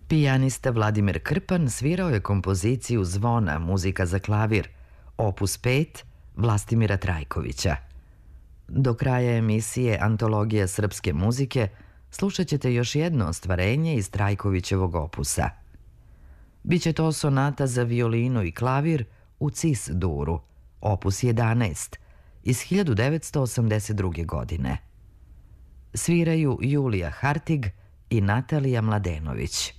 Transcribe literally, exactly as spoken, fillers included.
Pijanista Vladimir Krpan svirao je kompoziciju Zvona, muzika za klavir, opus pet Vlastimira Trajkovića. Do kraja emisije Antologija srpske muzike slušat ćete još jedno ostvarenje iz Trajkovićevog opusa. Biće to sonata za violinu i klavir u cis duru, opus jedanaest, iz hiljadu devetsto osamdeset druge. godine. Sviraju Julija Hartig i Natalija Mladenović.